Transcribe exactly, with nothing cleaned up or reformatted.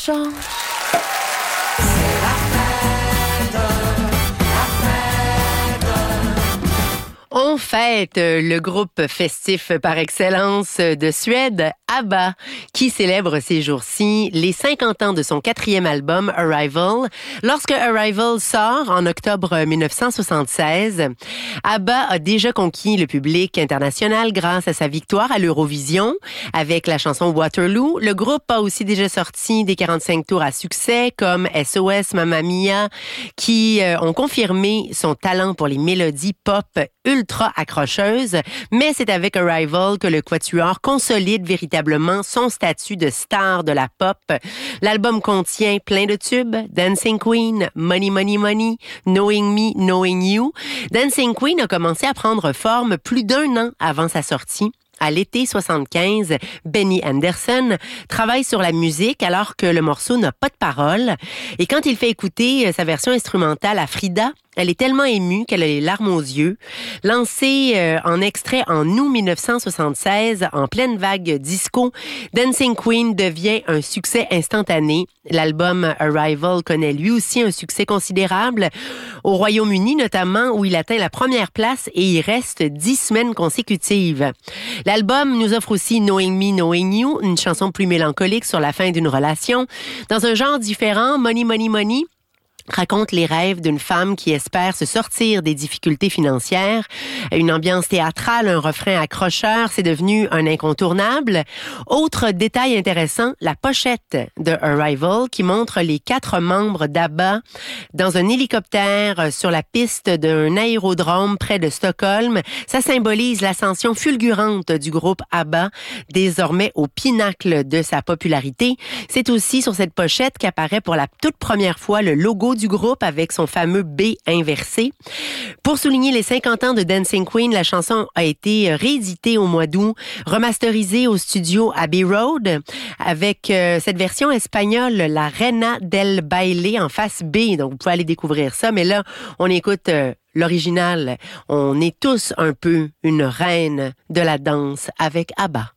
chante. On fête le groupe festif par excellence de Suède, ABBA, qui célèbre ces jours-ci les cinquante ans de son quatrième album, Arrival. Lorsque Arrival sort en octobre dix-neuf cent soixante-seize, ABBA a déjà conquis le public international grâce à sa victoire à l'Eurovision avec la chanson Waterloo. Le groupe a aussi déjà sorti des quarante-cinq tours à succès comme S O S, Mamma Mia, qui euh, ont confirmé son talent pour les mélodies pop ultra accrocheuses. Mais c'est avec Arrival que le quatuor consolide véritablement son statut de star de la pop. L'album contient plein de tubes: Dancing Queen, Money Money Money, Knowing Me, Knowing You. Dancing Queen a commencé à prendre forme plus d'un an avant sa sortie. À l'été soixante-quinze, Benny Andersson travaille sur la musique alors que le morceau n'a pas de paroles. Et quand il fait écouter sa version instrumentale à Frida, elle est tellement émue qu'elle a les larmes aux yeux. Lancé euh, en extrait en août dix-neuf cent soixante-seize, en pleine vague disco, Dancing Queen devient un succès instantané. L'album Arrival connaît lui aussi un succès considérable, au Royaume-Uni notamment, où il atteint la première place et y reste dix semaines consécutives. L'album nous offre aussi Knowing Me, Knowing You, une chanson plus mélancolique sur la fin d'une relation. Dans un genre différent, Money Money Money raconte les rêves d'une femme qui espère se sortir des difficultés financières. Une ambiance théâtrale, un refrain accrocheur, c'est devenu un incontournable. Autre détail intéressant, la pochette de Arrival qui montre les quatre membres d'ABBA dans un hélicoptère sur la piste d'un aérodrome près de Stockholm. Ça symbolise l'ascension fulgurante du groupe ABBA, désormais au pinacle de sa popularité. C'est aussi sur cette pochette qu'apparaît pour la toute première fois le logo du groupe avec son fameux B inversé. Pour souligner les cinquante ans de Dancing Queen, la chanson a été rééditée au mois d'août, remasterisée au studio Abbey Road avec euh, cette version espagnole, la Reina del Baile en face B. Donc, vous pouvez aller découvrir ça. Mais là, on écoute euh, l'original. On est tous un peu une reine de la danse avec ABBA.